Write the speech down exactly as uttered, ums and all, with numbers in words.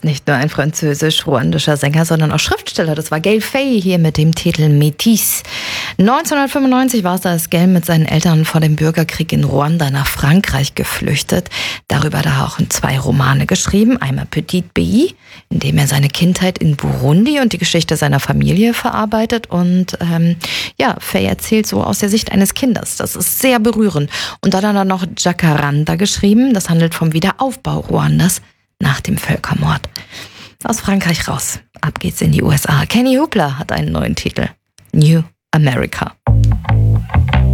nicht nur ein französisch-ruandischer Sänger, sondern auch Schriftsteller. Das war Gaël Faye hier mit dem Titel Métis. neunzehnhundertfünfundneunzig war es, da ist Gaël mit seinen Eltern vor dem Bürgerkrieg in Ruanda nach Frankreich geflüchtet. Darüber hat er auch zwei Romane geschrieben. Einmal Petit Pays, in dem er seine Kindheit in Burundi und die Geschichte seiner Familie verarbeitet. Und ähm, ja, Faye erzählt so aus der Sicht eines Kindes. Das ist sehr berührend. Und dann hat er noch Jacaranda geschrieben. Das handelt vom Wiederaufbau Ruandas nach dem Völkermord. Aus Frankreich raus. Ab geht's in die U S A. Kenny Hoopla hat einen neuen Titel. New America.